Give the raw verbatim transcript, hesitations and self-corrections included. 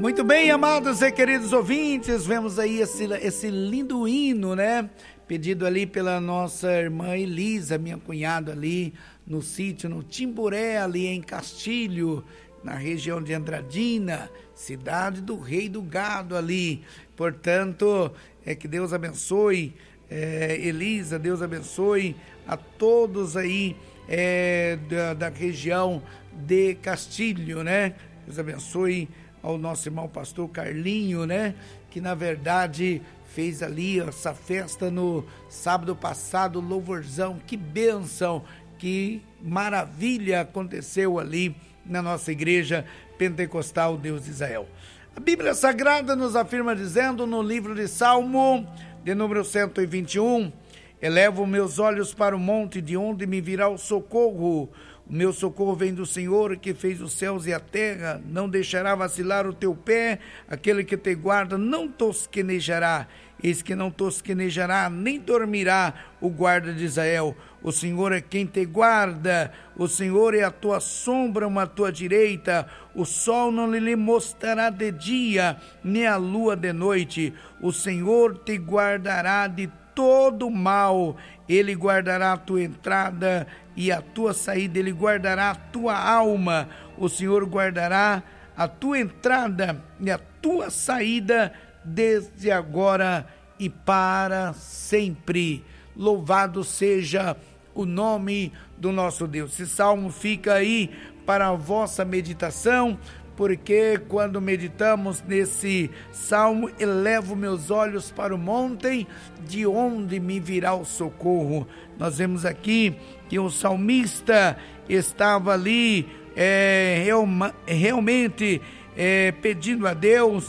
Muito bem, amados e queridos ouvintes, vemos aí esse, esse lindo hino, né? Pedido ali pela nossa irmã Elisa, minha cunhada ali no sítio, no Timburé, ali em Castilho, na região de Andradina, cidade do Rei do Gado ali. Portanto, é que Deus abençoe, é, Elisa, Deus abençoe a todos aí é, da, da região de Castilho, né? Deus abençoe ao nosso irmão pastor Carlinho, né? Que na verdade fez ali essa festa no sábado passado, louvorzão, que bênção, que maravilha aconteceu ali na nossa igreja pentecostal Deus de Israel. A Bíblia Sagrada nos afirma dizendo no livro de Salmo, de número cento e vinte e um, elevo meus olhos para o monte, de onde me virá o socorro. O meu socorro vem do Senhor, que fez os céus e a terra. Não deixará vacilar o teu pé, aquele que te guarda não tosquenejará. Eis que não tosquenejará, nem dormirá o guarda de Israel. O Senhor é quem te guarda, o Senhor é a tua sombra, uma tua direita. O sol não lhe mostrará de dia, nem a lua de noite. O Senhor te guardará de todo mal. Ele guardará a tua entrada e a tua saída, ele guardará a tua alma. O Senhor guardará a tua entrada e a tua saída desde agora e para sempre. Louvado seja o nome do nosso Deus. Esse salmo fica aí para a vossa meditação, porque quando meditamos nesse salmo, elevo meus olhos para o monte, de onde me virá o socorro. Nós vemos aqui que o salmista estava ali é, real, realmente é, pedindo a Deus